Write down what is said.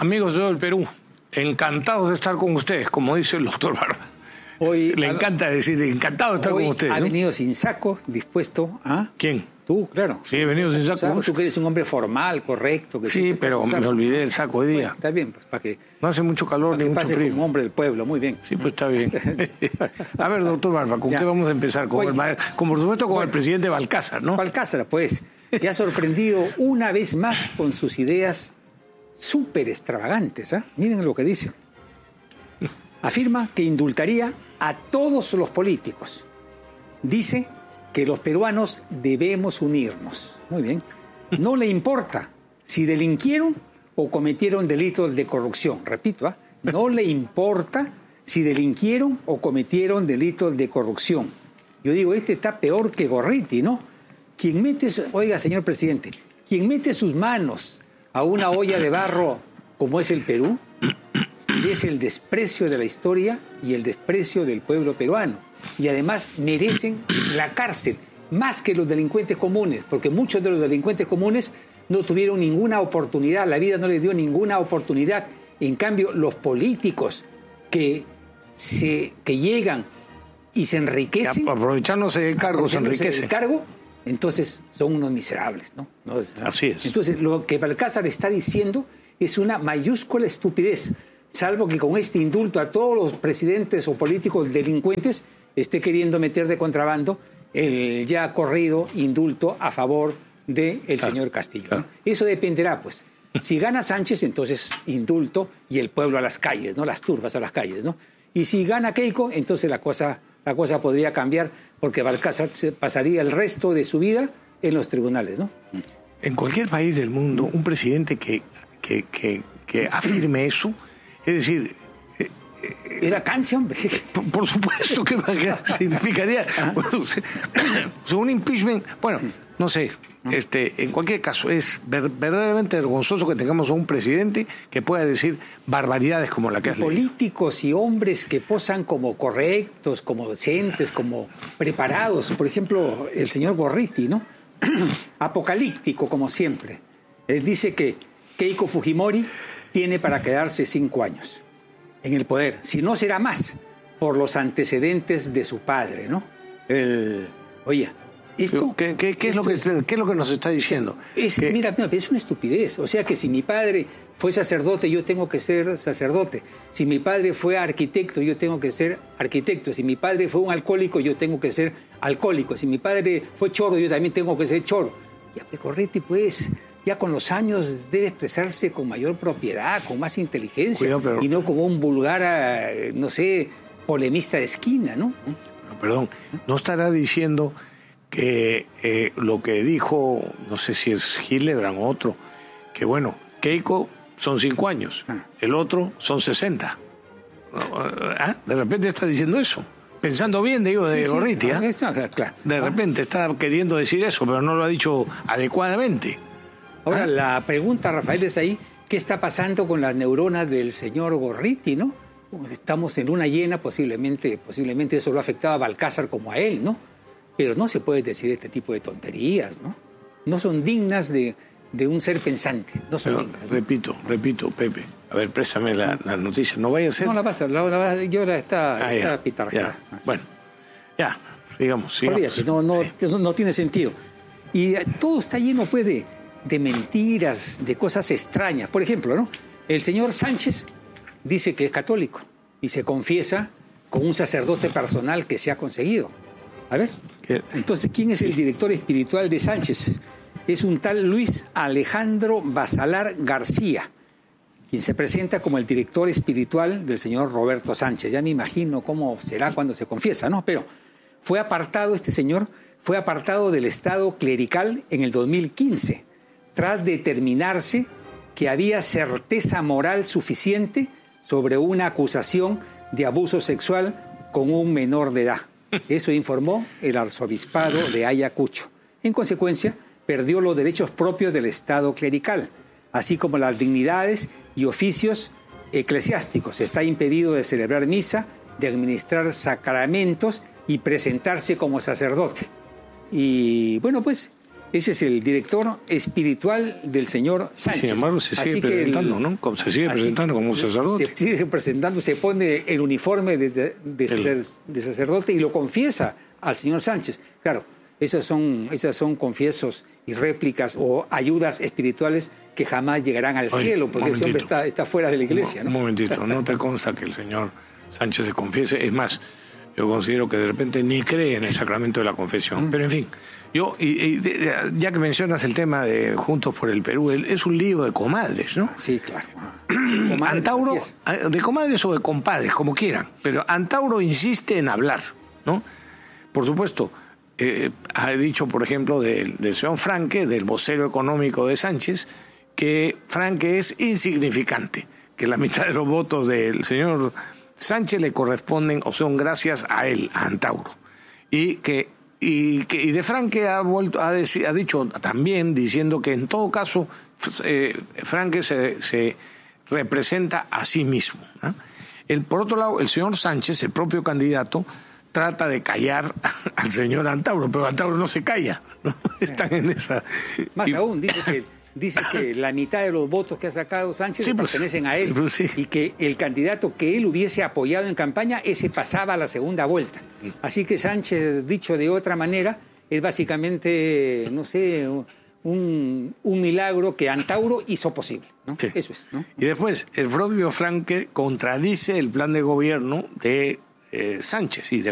Amigos del Perú, encantados de estar con ustedes, como dice el doctor Barba. Hoy le encanta decir, encantado de estar con ustedes. Ha venido sin saco, dispuesto a... ¿Quién? Tú, claro. Sí, he venido sin saco. O sea, tú que eres un hombre formal, correcto. Que sí, pero me olvidé el saco hoy día. Bueno, está bien, pues para que... No hace mucho calor ni mucho frío. Como hombre del pueblo, muy bien. Sí, pues está bien. A ver, doctor Barba, ¿con qué vamos a empezar? Por supuesto, con el presidente Balcázar, ¿no? Balcázar, pues, que ha sorprendido una vez más con sus ideas súper extravagantes. Miren lo que dice. Afirma que indultaría a todos los políticos. Dice que los peruanos debemos unirnos. Muy bien. No le importa si delinquieron o cometieron delitos de corrupción. Repito, no le importa si delinquieron o cometieron delitos de corrupción. Yo digo, este está peor que Gorriti, ¿no? Oiga, señor presidente, quien mete sus manos a una olla de barro como es el Perú, es el desprecio de la historia y el desprecio del pueblo peruano. Y además merecen la cárcel, más que los delincuentes comunes, porque muchos de los delincuentes comunes no tuvieron ninguna oportunidad, la vida no les dio ninguna oportunidad. En cambio, los políticos que llegan y se enriquecen... Aprovechándose del cargo, se enriquecen. Entonces son unos miserables, ¿no? Así es. Entonces, lo que Balcázar está diciendo es una mayúscula estupidez, salvo que con este indulto a todos los presidentes o políticos delincuentes esté queriendo meter de contrabando el ya corrido indulto a favor del señor Castillo. Claro. Eso dependerá, pues. Si gana Sánchez, entonces indulto y el pueblo a las calles, ¿no? Las turbas a las calles, ¿no? Y si gana Keiko, entonces la cosa podría cambiar, porque Balcázar se pasaría el resto de su vida en los tribunales, ¿no? En cualquier país del mundo, un presidente que afirme eso, es decir... ¿Era vacancia, hombre? Por supuesto que significaría un impeachment. Bueno, no sé, en cualquier caso, es verdaderamente vergonzoso que tengamos a un presidente que pueda decir barbaridades como la que has leído. Políticos y hombres que posan como correctos, como decentes, como preparados. Por ejemplo, el señor Gorriti, ¿no? Apocalíptico, como siempre. Él dice que Keiko Fujimori tiene para quedarse 5 años en el poder, si no será más, por los antecedentes de su padre, ¿no? Oye, esto... ¿Qué es lo que nos está diciendo? Mira, es una estupidez. O sea que si mi padre fue sacerdote, yo tengo que ser sacerdote. Si mi padre fue arquitecto, yo tengo que ser arquitecto. Si mi padre fue un alcohólico, yo tengo que ser alcohólico. Si mi padre fue choro, yo también tengo que ser choro. Ya, Gorriti, pues... ya con los años debe expresarse con mayor propiedad, con más inteligencia, y no como un vulgar, no sé, polemista de esquina, ¿no? Perdón, ¿no estará diciendo que lo que dijo, no sé si es Hildebrand o otro, que bueno, Keiko son 5 años, el otro son 60? De repente está diciendo eso. Pensando bien, digo, de Gorriti, claro. De repente está queriendo decir eso, pero no lo ha dicho adecuadamente. Ahora, la pregunta, Rafael, es ahí, ¿qué está pasando con las neuronas del señor Gorriti, no? Estamos en luna llena, posiblemente eso lo ha afectado a Balcázar como a él, ¿no? Pero no se puede decir este tipo de tonterías, ¿no? No son dignas de un ser pensante, no son dignas, ¿no? Repito, Pepe, a ver, préstame la noticia, no vaya a ser... No la pasa, yo la está pitarreada. Bueno, ya, sigamos. Olvídate, no tiene sentido. Y todo está lleno, pues, de mentiras, de cosas extrañas. Por ejemplo, ¿no? El señor Sánchez dice que es católico y se confiesa con un sacerdote personal que se ha conseguido. A ver, entonces, ¿quién es el director espiritual de Sánchez? Es un tal Luis Alejandro Basalar García, quien se presenta como el director espiritual del señor Roberto Sánchez. Ya me imagino cómo será cuando se confiesa, ¿no? Pero este señor fue apartado del estado clerical en el 2015, tras determinarse que había certeza moral suficiente sobre una acusación de abuso sexual con un menor de edad. Eso informó el arzobispado de Ayacucho. En consecuencia, perdió los derechos propios del estado clerical, así como las dignidades y oficios eclesiásticos. Está impedido de celebrar misa, de administrar sacramentos y presentarse como sacerdote. Y bueno, pues Ese es el director espiritual del señor Sánchez. Sin embargo, se sigue presentando, ¿no? Se sigue presentando como un sacerdote. Se sigue presentando, se pone el uniforme de sacerdote y lo confiesa al señor Sánchez. Claro, esas son confiesos y réplicas o ayudas espirituales que jamás llegarán al cielo, porque ese hombre está fuera de la iglesia, ¿no? Un momentito, ¿no te consta que el señor Sánchez se confiese? Es más, yo considero que de repente ni cree en el sacramento de la confesión. Pero en fin, yo, ya que mencionas el tema de Juntos por el Perú, es un lío de comadres, ¿no? Sí, claro. Antauro, de comadres o de compadres, como quieran, pero Antauro insiste en hablar, ¿no? Por supuesto, ha dicho, por ejemplo, del señor Franque, del vocero económico de Sánchez, que Franque es insignificante, que la mitad de los votos del señor Sánchez le corresponden o son gracias a él, a Antauro. Y de Franque ha dicho también, diciendo que en todo caso Franque se representa a sí mismo, ¿no? Por otro lado, el señor Sánchez, el propio candidato, trata de callar al señor Antauro, pero Antauro no se calla, ¿no? Están en esa... Más aún, dice que la mitad de los votos que ha sacado Sánchez pertenecen a él, y que el candidato que él hubiese apoyado en campaña, ese pasaba a la segunda vuelta. Así que Sánchez, dicho de otra manera, es básicamente, no sé, un milagro que Antauro hizo posible, ¿no? Sí. Eso es, ¿no? Y después, el propio Franque contradice el plan de gobierno de Sánchez y de